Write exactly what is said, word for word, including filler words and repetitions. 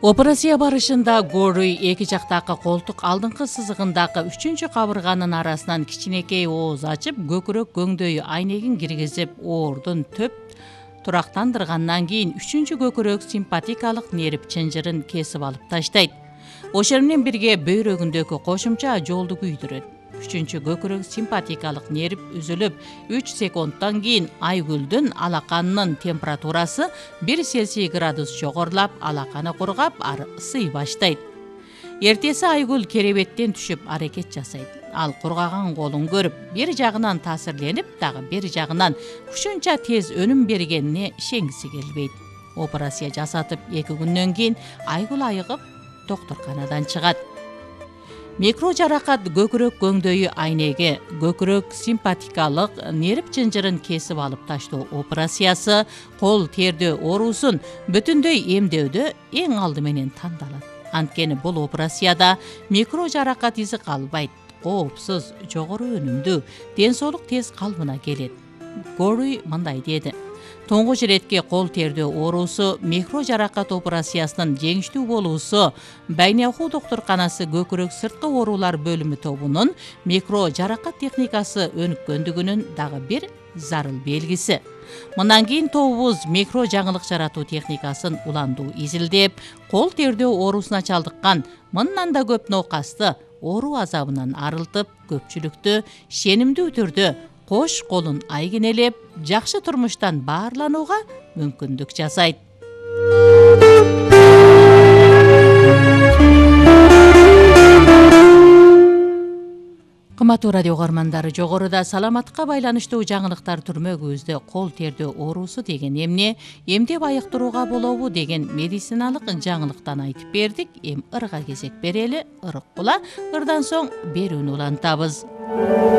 Операция барышында Горуй эки жактагы колтук алдыңкы сызыгындагы үчүнчү кабырганын арасынан кичинекей ооз ачып, көкүрөк көңдөй айнегин киргизип, оордун төп турактандыргандан кийин үчүнчү көкүрөк симпатикалык нерв чынжырын кесип алып таштайт. Ошол менен бирге бөйрөгүндөгү кошумча жолду күйдүрөт. Үчүнчү көкүрөк симпатикалык нерв үзүлүп, үч секундтан кийин айгүлдүн алаканынын температурасы бир Цельсий градус жогорулап, алаканы кургап, ысый баштайт. Эртеси айгүл керебеттен түшүп аракет жасайт. Ал кургаган колун көрүп, бир жагынан таасирленип, дагы бир жагынан ушунча тез өнүм бергенине ишенгиси келбейт. Операция жасатып эки күндөн кийин айгүл айыгып, доктурканадан чыгат. Микро жаракат көкүрөк көңдөйү айнеги, көкүрөк симпатикалык нерв чынжырын кесип алып таштоо операциясы кол тердөө оорусун бүтүндөй эмдөөдө эң алды менен тандалат. Анткени бул операцияда микро жаракат изи калбайт, коопсуз, жогору өнүмдүү, ден соолук тез калыбына келет. Горуй мындай деди: Тоңгуч иретке кол тердөө оорусу микро жаракат операциясынын жеңиштүү болуусу Байнеуху доктурканасы көкүрөк сырткы оорулар бөлүмү тобунун микро жаракат техникасы өнүккөндүгүнүн дагы бир зарыл белгиси. Мындан кийин тобубуз микро жаңылык жаратуу техникасын уландуу изилдеп, кол тердөө оорусуна чалдыккан мындан да көп ноокасты оору азабынан арылтып, көпчүлүктү шенимдүү түрдө кош колун айгинелеп, жакшы турмуштан баарланууга мүмкүндүк жасайт. Кымбаттуу радио угармандары, жогоруда саламатка байланыштуу жаңылыктар түрмөгүбүздө кол тердөө оорусу деген эмне, эмдеп айыктырууга болобу деген медициналык жаңылыктан айтып бердик. Эми ырга кезек берели, ырыккула, ырдан соң берүүнү улантабыз.